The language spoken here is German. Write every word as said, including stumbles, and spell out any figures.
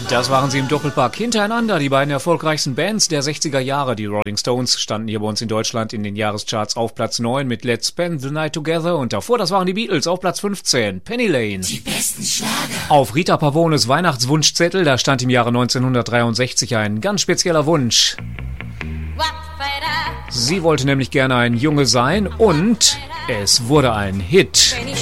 Das waren sie im Doppelpack. Hintereinander die beiden erfolgreichsten Bands der sechziger Jahre. Die Rolling Stones standen hier bei uns in Deutschland in den Jahrescharts auf Platz neun mit Let's Spend the Night Together. Und davor, das waren die Beatles auf Platz fünfzehn. Penny Lane. Die besten Schlager. Auf Rita Pavones Weihnachtswunschzettel, da stand im Jahre neunzehnhundertdreiundsechzig ein ganz spezieller Wunsch. Sie wollte nämlich gerne ein Junge sein und es wurde ein Hit.